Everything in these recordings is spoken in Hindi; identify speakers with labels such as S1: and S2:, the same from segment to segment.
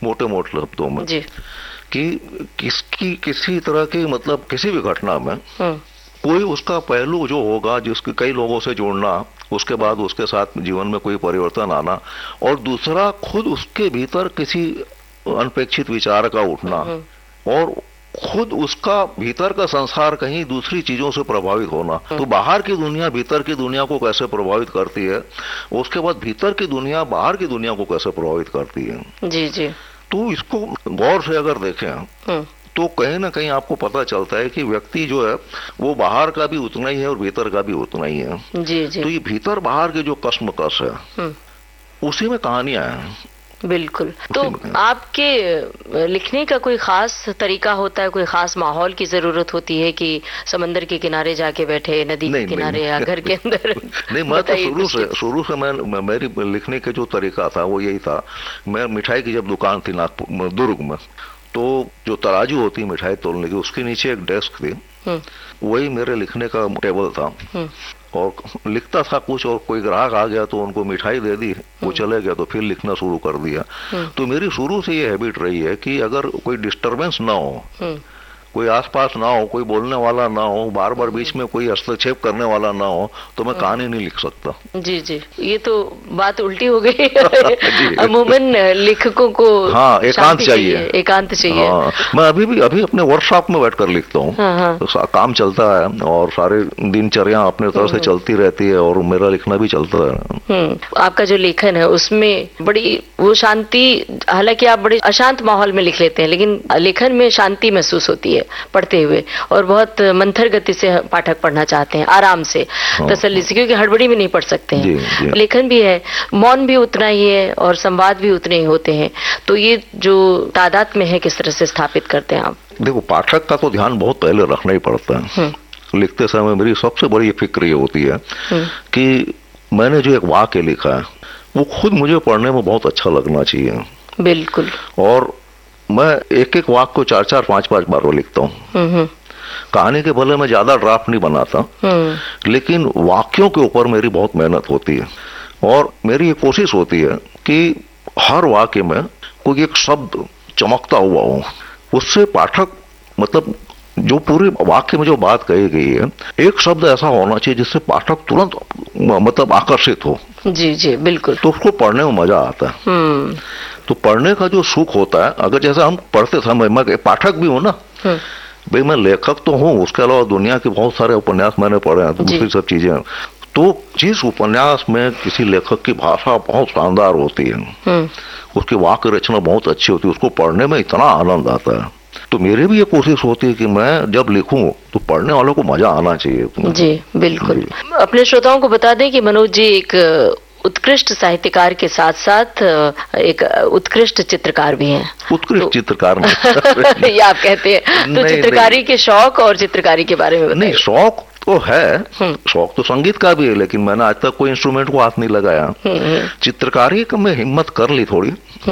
S1: मोटे मोटे शब्दों में
S2: जी।
S1: कि किसी तरह की मतलब किसी भी घटना में कोई उसका पहलू जो होगा जिसके कई लोगों से जुड़ना, उसके बाद उसके साथ जीवन में कोई परिवर्तन आना, और दूसरा खुद उसके भीतर किसी अनपेक्षित विचार का उठना, और खुद उसका भीतर का संसार कहीं दूसरी चीजों से प्रभावित होना। तो बाहर की दुनिया भीतर की दुनिया को कैसे प्रभावित करती है, उसके बाद भीतर की दुनिया बाहर की दुनिया को कैसे प्रभावित करती है।
S2: जी जी।
S1: तो इसको गौर से अगर देखें तो कहीं ना कहीं आपको पता चलता है कि व्यक्ति जो है वो बाहर का भी उतना ही है और भीतर का भी उतना ही है।
S2: जी जी।
S1: तो ये भीतर बाहर के जो कश्मकश है उसी में कहानियां हैं।
S2: बिल्कुल। तो आपके लिखने का कोई खास तरीका होता है, कोई खास माहौल की जरूरत होती है कि समंदर के किनारे जाके बैठे, नदी के किनारे, या घर के अंदर?
S1: नहीं, मैं तो शुरू से मेरी लिखने का जो तरीका था वो यही था। मैं मिठाई की जब दुकान थी नागपुर दुर्ग में, तो जो तराजू होती है मिठाई तोलने की, उसके नीचे एक डेस्क थी, वही मेरे लिखने का टेबल था। और लिखता था कुछ, और कोई ग्राहक आ गया तो उनको मिठाई दे दी, वो चले गया, तो फिर लिखना शुरू कर दिया। तो मेरी शुरू से ये हैबिट रही है कि अगर कोई डिस्टरबेंस ना हो, कोई आसपास ना हो, कोई बोलने वाला ना हो, बार बार बीच में कोई हस्तक्षेप करने वाला ना हो, तो मैं कहानी नहीं लिख सकता।
S2: जी जी। ये तो बात उल्टी हो गई। अमूमन लेखकों को
S1: हाँ एकांत चाहिए,
S2: एकांत चाहिए।
S1: हाँ, मैं अभी अपने वर्कशॉप में बैठकर लिखता हूँ। तो काम चलता है और सारे दिनचर्या अपने तरह से चलती रहती है और मेरा लिखना भी चलता है।
S2: आपका जो लेखन है उसमें बड़ी वो शांति, हालांकि आप बड़े अशांत माहौल में लिख लेते हैं, लेकिन लेखन में शांति महसूस होती है पढ़ते हुए, और बहुत मंथर गति से पाठक पढ़ना चाहते हैं, आराम से, तसल्ली से, क्योंकि हड़बड़ी में नहीं पढ़ सकते हैं। जी। लेखन भी है, मौन भी उतना ही है और संवाद भी उतने ही होते हैं। तो ये जो तादाद में है, किस तरह से स्थापित करते हैं आप?
S1: देखो, पाठक का तो ध्यान बहुत पहले रखना ही पड़ता है। लिखते समय मेरी सबसे बड़ी फिक्र ये होती है कि मैंने जो एक वाक्य लिखा है वो खुद मुझे पढ़ने में बहुत अच्छा लगना चाहिए।
S2: बिल्कुल।
S1: और मैं एक एक वाक्य को 4-4, 5-5 बार लिखता हूँ। कहानी के भले मैं ज्यादा ड्राफ्ट नहीं बनाता, लेकिन वाक्यों के ऊपर मेरी बहुत मेहनत होती है, और मेरी ये कोशिश होती है कि हर वाक्य में कोई एक शब्द चमकता हुआ हो, उससे पाठक मतलब जो पूरे वाक्य में जो बात कही गई है, एक शब्द ऐसा होना चाहिए जिससे पाठक तुरंत मतलब आकर्षित हो। जी जी बिल्कुल। तो उसको पढ़ने में मजा आता है। तो पढ़ने का जो सुख होता है, अगर जैसे हम पढ़ते समय, मैं पाठक भी हूँ ना भाई, मैं लेखक तो हूँ, उसके अलावा दुनिया के बहुत सारे उपन्यास मैंने पढ़े हैं, दूसरी सब चीजें। तो जिस उपन्यास में किसी लेखक की भाषा बहुत शानदार होती है, उसकी वाक्य रचना बहुत अच्छी होती है, उसको पढ़ने में इतना आनंद आता है। तो मेरी भी ये कोशिश होती है कि मैं जब लिखूं तो पढ़ने वालों को मजा आना चाहिए। जी बिल्कुल।
S2: अपने श्रोताओं को बता दें कि मनोज जी एक उत्कृष्ट साहित्यकार के साथ साथ एक उत्कृष्ट चित्रकार भी हैं।
S1: उत्कृष्ट चित्रकार
S2: ये आप कहते हैं, तो चित्रकारी के शौक और चित्रकारी के बारे में बताइए। नहीं,
S1: शौक तो है, शौक तो संगीत का भी है, लेकिन मैंने आज तक कोई इंस्ट्रूमेंट को हाथ नहीं लगाया। चित्रकारी का मैं हिम्मत कर ली थोड़ी,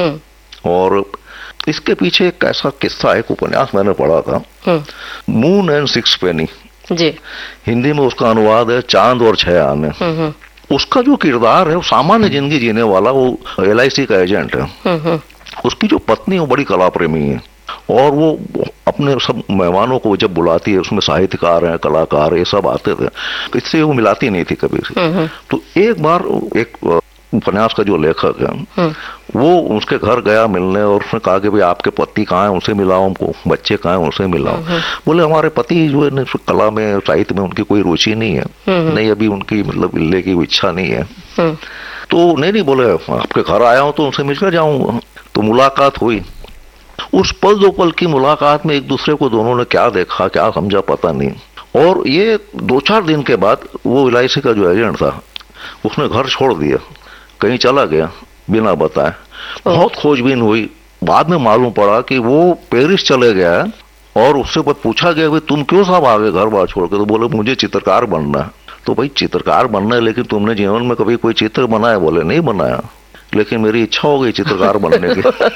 S1: और इसके पीछे एक ऐसा किस्सा, एक उपन्यास मैंने पढ़ा था, मून एंड सिक्स पेनी। जी। हिंदी में उसका अनुवाद है चांद और 6 आने। उसका जो किरदार है वो सामान्य जिंदगी जीने वाला, वो LIC का एजेंट है। उसकी जो पत्नी वो बड़ी कला प्रेमी है, और वो अपने सब मेहमानों को जब बुलाती है, उसमें साहित्यकार हैं, कलाकार, ये सब आते थे, इससे वो मिलाती नहीं थी कभी से। तो एक बार एक उपन्यास का जो लेखक है वो उसके घर गया मिलने, और उसने कहा कि भाई आपके पति कहाँ हैं, उनसे मिलाओ, हमको बच्चे कहाँ हैं, उनसे मिलाओ। बोले हमारे पति जो है कला में, साहित्य में उनकी कोई रुचि नहीं है, नहीं अभी उनकी मतलब मिलने की इच्छा नहीं है। तो नहीं बोले आपके घर आया हूँ तो उनसे मिलकर जाऊंगा। तो मुलाकात हुई। उस पल 2 पल की मुलाकात में एक दूसरे को दोनों ने क्या देखा, क्या समझा, पता नहीं। और ये 2-4 दिन के बाद वो LIC का जो एजेंट था उसने घर छोड़ दिया, कहीं चला गया बिना बताए। बहुत खोजबीन हुई, बाद में मालूम पड़ा कि वो पेरिस चले गया है, और उससे पूछा गया भाई तुम क्यों साहब आ गए घर बार छोड़ के? तो बोले मुझे चित्रकार बनना है। तो भाई चित्रकार बनना है, लेकिन तुमने जीवन में कभी कोई चित्र बनाया? बोले नहीं बनाया, लेकिन मेरी इच्छा हो गई चित्रकार बनने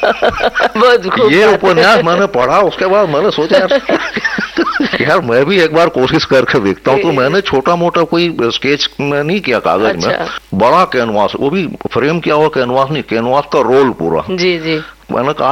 S1: की। ये उपन्यास मैंने पढ़ा, उसके बाद मैंने सोचा यार मैं भी एक बार कोशिश करके देखता हूँ। तो मैंने छोटा मोटा कोई स्केच में नहीं किया कागज में, बड़ा कैनवास, वो भी फ्रेम किया हुआ कैनवास नहीं, कैनवास का रोल पूरा। जी जी। मैंने कहा